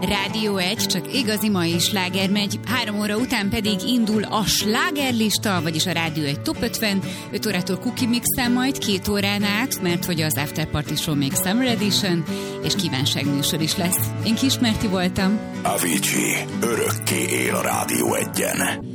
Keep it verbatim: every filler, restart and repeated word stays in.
Rádió egy, csak igazi mai sláger megy. Három óra után pedig indul a slágerlista, vagyis a Rádió egy Top ötven. Öt órától Cookie Mix-en majd két órán át, mert hogy az After Party Show még Summer Edition, és kívánságműsor is lesz. Én Kis Merti voltam. Avicii örökké él a Rádió egyen.